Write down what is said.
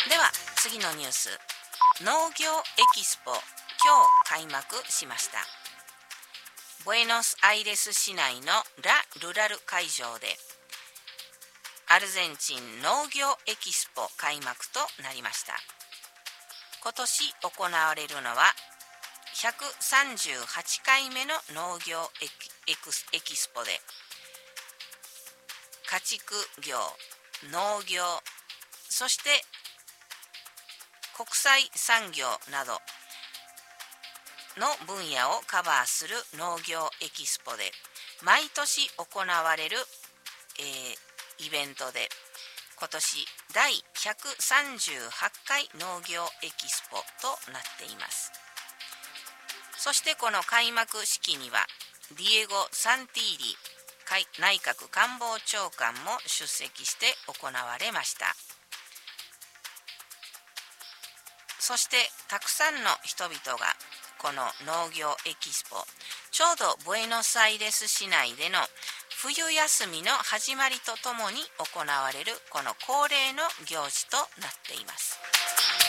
では次のニュース、農業エキスポ今日開幕しました。ブエノスアイレス市内のラ・ルラル会場でアルゼンチン農業エキスポ開幕となりました。今年行われるのは138回目の農業エキスポで、家畜業、農業、そして国際産業などの分野をカバーする農業エキスポで、毎年行われる、イベントで、今年第138回農業エキスポとなっています。そしてこの開幕式にはディエゴ・サンティーリ内閣官房長官も出席して行われました。そしてたくさんの人々がこの農業エキスポ、ちょうどブエノスアイレス市内での冬休みの始まりとともに行われるこの恒例の行事となっています。